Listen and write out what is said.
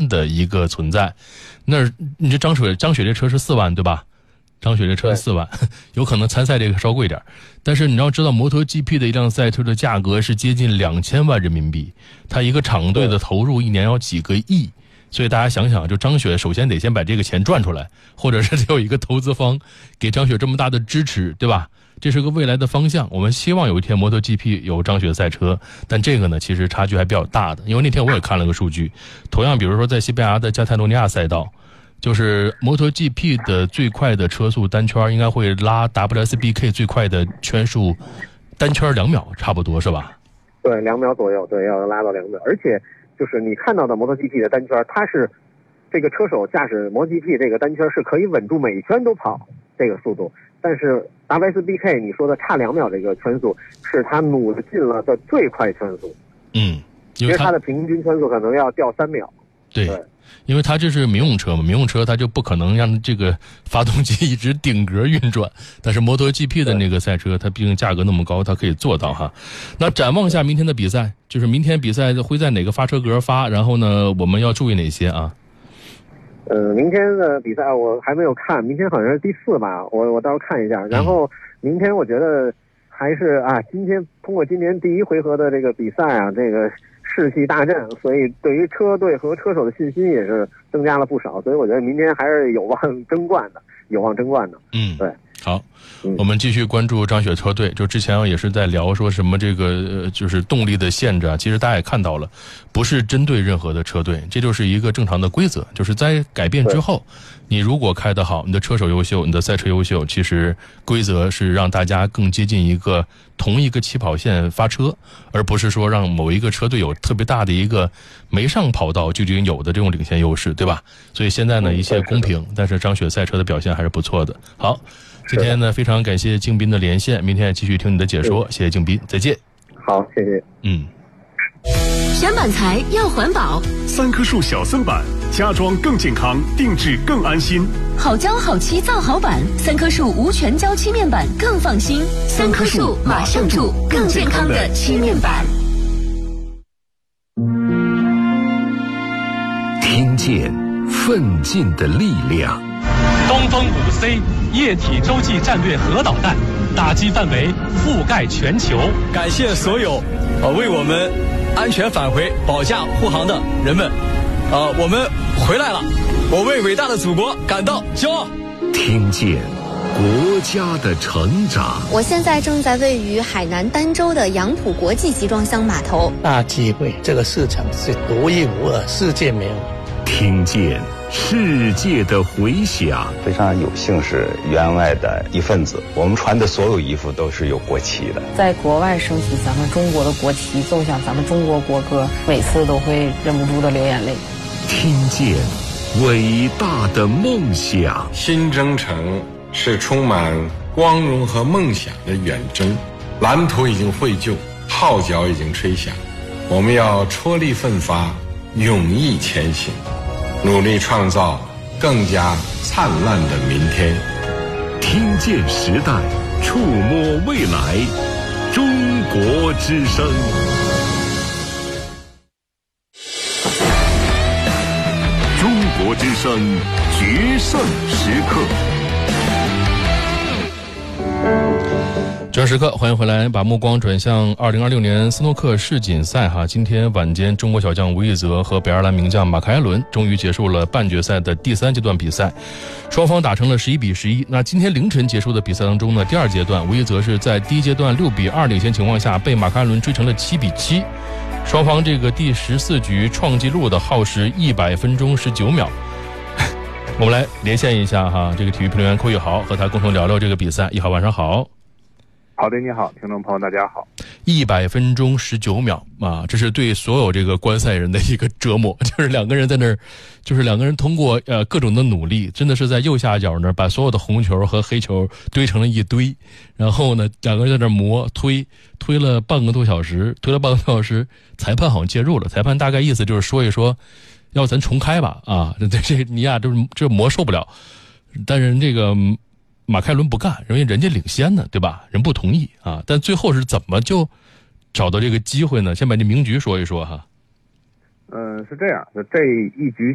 金的一个存在。那你这张雪这车是4万对吧？张雪这车4万，有可能参赛这个稍贵一点，但是你要知道摩托 GP 的一辆赛车的价格是接近2000万人民币，它一个厂队的投入一年要几个亿，所以大家想想，就张雪首先得先把这个钱赚出来，或者是得有一个投资方给张雪这么大的支持，对吧？这是个未来的方向，我们希望有一天摩托 GP 有张雪赛车，但这个呢其实差距还比较大的，因为那天我也看了个数据，同样比如说在西班牙的加泰罗尼亚赛道，就是摩托 GP 的最快的车速单圈应该会拉 WSBK 最快的圈数单圈2秒差不多是吧？ 对，2秒左右，对，要拉到2秒，而且就是你看到的摩托 GP 的单圈，它是这个车手驾驶摩托 GP 这个单圈是可以稳住每一圈都跑这个速度，但是 WSBK 你说的差2秒这个圈速是他努力进了的最快圈速，因为他的平均圈速可能要掉3秒。 对，因为它这是民用车嘛，民用车它就不可能让这个发动机一直顶格运转，但是摩托 GP 的那个赛车它毕竟价格那么高，它可以做到哈。那展望一下明天的比赛，就是明天比赛会在哪个发车格发，然后呢我们要注意哪些啊？ 明天的比赛我还没有看，明天好像是第4吧，我到时候看一下。然后明天我觉得还是通过今年第1回合的这个比赛啊，这个士气大振，所以对于车队和车手的信心也是增加了不少，所以我觉得明天还是有望争冠的。对。 好，我们继续关注张雪车队。就之前也是在聊说什么这个就是动力的限制啊，其实大家也看到了，不是针对任何的车队，这就是一个正常的规则，就是在改变之后，你如果开得好，你的车手优秀，你的赛车优秀，其实规则是让大家更接近同一个起跑线发车，而不是说让某一个车队有特别大的一个没上跑道就已经有的这种领先优势，对吧？所以现在呢一切公平，但是张雪赛车的表现还是不错的。好，今天呢非常感谢敬斌的连线，明天也继续听你的解说，谢谢敬斌，再见。 好，谢谢。 选板材要环保 ，3棵树小森板，加装更健康，定制更安心。 好胶好漆造好板，3棵树无全胶漆面板更放心。3棵树马上住更健康的漆面板。 听见奋进的力量。 东风5C 液体洲际战略核导弹，打击范围覆盖全球。 感谢所有为我们安全返回保驾护航的人们，我们回来了，我为伟大的祖国感到骄傲。 听见国家的成长。 我现在正在位于海南儋州的杨浦国际集装箱码头。 大机会，这个市场是独一无二，世界没有。 听见世界的回响。 非常有幸是员外的一份子，我们穿的所有衣服都是有国旗的。 在国外升起咱们中国的国旗，奏响咱们中国国歌，每次都会忍不住的流眼泪。 听见伟大的梦想。 新征程是充满光荣和梦想的远征，蓝图已经绘就，号角已经吹响，我们要踔厉奋发，勇毅前行，努力创造更加灿烂的明天。 听见时代，触摸未来，中国之声。中国之声决胜时刻。 决胜时刻，欢迎回来，把目光转向2026年斯诺克世锦赛哈。今天晚间，中国小将吴亦泽和北爱尔兰名将马克埃伦终于结束了半决赛的第3阶段比赛，双方打成了11-11。那今天凌晨结束的比赛当中呢，第2阶段吴亦泽是在第1阶段6-2领先情况下，被马克埃伦追成了7-7。双方这个第14局创纪录的耗时100分钟19秒。我们来连线一下哈，这个体育评论员寇玉豪，和他共同聊聊这个比赛。一豪，晚上好。 好的，你好，听众朋友大家好。 100分钟19秒啊，这是对所有这个观赛人的一个折磨，就是两个人在那儿，就是两个人通过各种的努力，真的是在右下角那儿把所有的红球和黑球堆成了一堆，然后呢两个人在那儿磨推了半个多小时，裁判好像介入了，裁判大概意思就是说一说，要咱重开吧啊，这尼亚这磨受不了，但是这个马凯伦不干，因为人家领先呢，对吧？人不同意啊，但最后是怎么就找到这个机会呢？先把这名局说一说哈。 是这样，这一局